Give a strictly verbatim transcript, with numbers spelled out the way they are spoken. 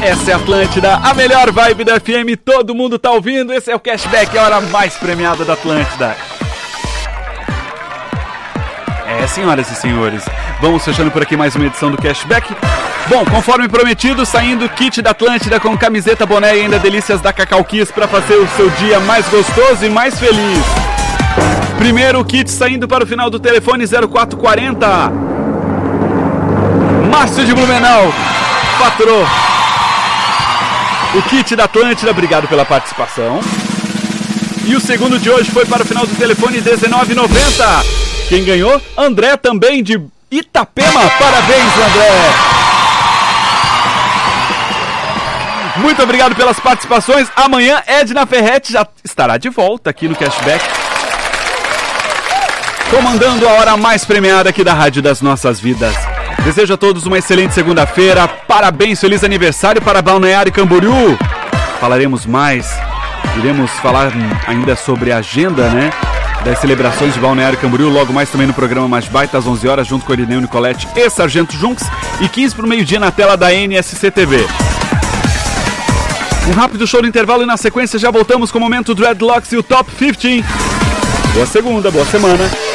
Essa é a Atlântida, a melhor vibe da F M, todo mundo tá ouvindo. Esse é o Cashback, a hora mais premiada da Atlântida. É, senhoras e senhores, vamos fechando por aqui mais uma edição do Cashback. Bom, conforme prometido, saindo kit da Atlântida com camiseta, boné e ainda delícias da Cacau Kiss para fazer o seu dia mais gostoso e mais feliz. Primeiro kit saindo para o final do telefone zero quatro quatro zero. Márcio de Blumenau faturou o kit da Atlântida, obrigado pela participação. E o segundo de hoje foi para o final do telefone dezenove noventa. Quem ganhou? André, também de Itapema. Parabéns, André. Muito obrigado pelas participações. Amanhã, Edna Ferretti já estará de volta aqui no Cashback, comandando a hora mais premiada aqui da Rádio das Nossas Vidas. Desejo a todos uma excelente segunda-feira. Parabéns, feliz aniversário para Balneário Camboriú. Falaremos mais. Iremos falar ainda sobre a agenda, né, das celebrações de Balneário Camboriú, logo mais também no programa Mais Baita, às onze horas, junto com Irineu Nicolete e Sargento Junks, e quinze para o meio-dia na tela da N S C T V. Um rápido show no intervalo e na sequência já voltamos com o momento Dreadlocks e o Top quinze. Boa segunda, boa semana.